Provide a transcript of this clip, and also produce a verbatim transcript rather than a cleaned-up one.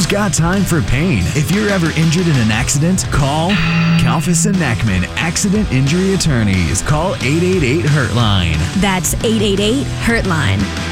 got time for pain? If you're ever injured in an accident, call Kalfas and Nackman Accident Injury Attorneys. Call eight eight eight, hurt line. That's eight eight eight, hurt line.